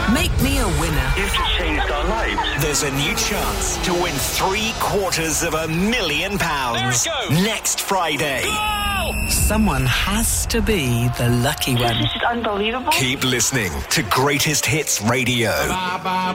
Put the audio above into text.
Make me a winner. You've just changed our lives. There's a new chance to win £750,000 next Friday. Someone has to be the lucky one. This is unbelievable. Keep listening to Greatest Hits Radio.